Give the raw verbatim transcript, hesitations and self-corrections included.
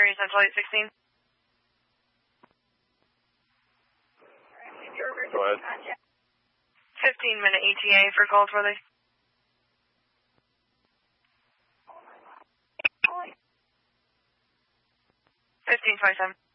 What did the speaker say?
three Central eight sixteen. Go ahead. fifteen minute E T A for cold weather. fifteen twenty-seven.